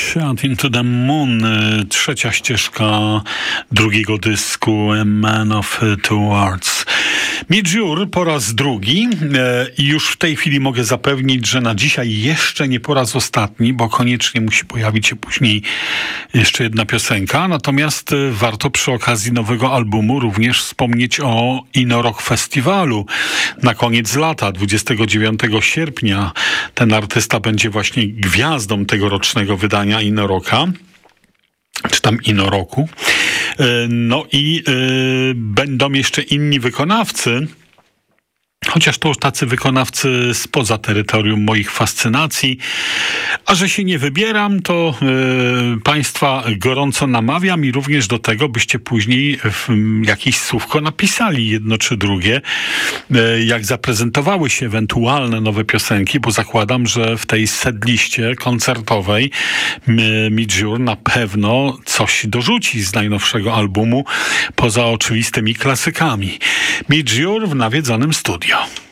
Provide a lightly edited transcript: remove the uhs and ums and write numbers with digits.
Shout into the Moon, trzecia ścieżka drugiego dysku A Man of Two Worlds. Midge po raz drugi i już w tej chwili mogę zapewnić, że na dzisiaj jeszcze nie po raz ostatni, bo koniecznie musi pojawić się później jeszcze jedna piosenka. Natomiast warto przy okazji nowego albumu również wspomnieć o Inno Rock Festiwalu na koniec lata, 29 sierpnia. Ten artysta będzie właśnie gwiazdą tegorocznego wydania Inno Rocka, czy tam Inno Roku. No i będą jeszcze inni wykonawcy, chociaż to już tacy wykonawcy spoza terytorium moich fascynacji. A że się nie wybieram, to Państwa gorąco namawiam i również do tego, byście później jakieś słówko napisali, jedno czy drugie, jak zaprezentowały się ewentualne nowe piosenki, bo zakładam, że w tej setliście koncertowej Midge na pewno coś dorzuci z najnowszego albumu, poza oczywistymi klasykami. Midge w nawiedzonym studio.